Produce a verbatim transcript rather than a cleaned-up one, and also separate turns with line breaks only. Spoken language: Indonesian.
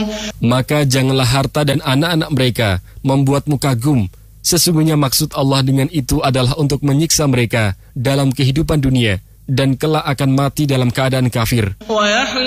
Maka janganlah harta dan anak-anak mereka membuatmu kagum. Sesungguhnya maksud Allah dengan itu adalah untuk menyiksa mereka dalam kehidupan dunia dan kelak akan mati dalam keadaan kafir.